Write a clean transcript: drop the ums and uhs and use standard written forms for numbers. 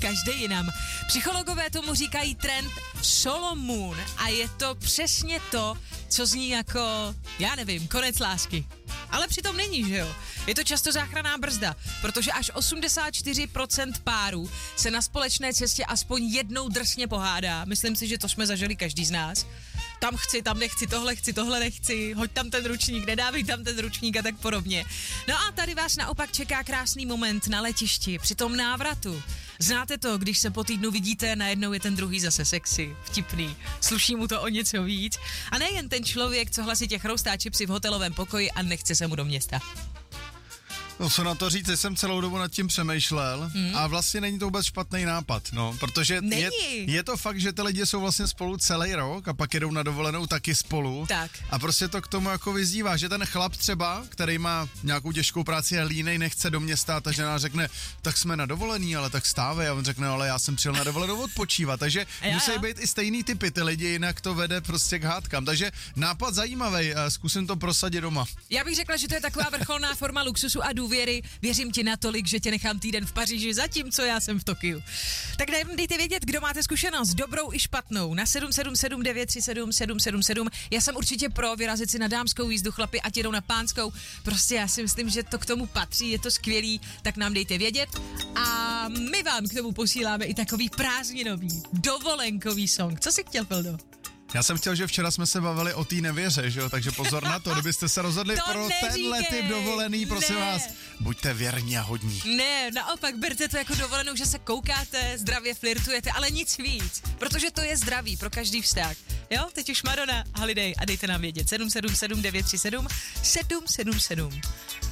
každý jinam. Psychologové tomu říkají trend solo moon a je to přesně to, co zní jako, já nevím, konec lásky. Ale přitom není, že jo? Je to často záchranná brzda, protože až 84% párů se na společné cestě aspoň jednou drsně pohádá. Myslím si, že to jsme zažili každý z nás. Tam chci, tam nechci, tohle nechci, hoď tam ten ručník, nedávej tam ten ručník a tak podobně. No a tady vás naopak čeká krásný moment na letišti, při tom návratu. Znáte to, když se po týdnu vidíte, najednou je ten druhý zase sexy, vtipný, sluší mu to o něco víc. A nejen ten člověk, co hlasitě chroustá čipsy v hotelovém pokoji a nechce se mu do města. No co na to říct, jsem celou dobu nad tím přemýšlel a vlastně není to vůbec špatný nápad, no, protože je to fakt, že ty lidi jsou vlastně spolu celý rok a pak jedou na dovolenou taky spolu tak. A prostě to k tomu jako vyzývá, že ten chlap třeba, který má nějakou těžkou práci a línej, nechce do města a ta žena řekne, tak jsme na dovolený, ale tak stávej a on řekne, ale já jsem přijel na dovolenou odpočívat, takže musí být i stejný typy ty lidi, jinak to vede prostě k hádkám, takže nápad zajímavý, zkusím to prosadit doma. Já bych řekla, že to je taková vrcholná forma luxusu a důvěry, věřím ti natolik, že tě nechám týden v Paříži, zatímco já jsem v Tokiu. Tak dejte vědět, kdo máte zkušenost, dobrou i špatnou, na 777 937 777. Já jsem určitě pro vyrazit si na dámskou jízdu, chlapi, ať jedou na pánskou. Prostě já si myslím, že to k tomu patří, je to skvělý, tak nám dejte vědět. A my vám k tomu posíláme i takový prázdninový, dovolenkový song. Co jsi chtěl, Pildo? Já jsem chtěl, že včera jsme se bavili o té nevěře, že jo, takže pozor na to, kdybyste se rozhodli pro tenhle typ dovolený, prosím vás, buďte věrní a hodní. Ne, naopak, berte to jako dovolenou, že se koukáte, zdravě flirtujete, ale nic víc, protože to je zdraví pro každý vztah. Jo, teď už Madonna, Holiday a dejte nám vědět 777 937 777.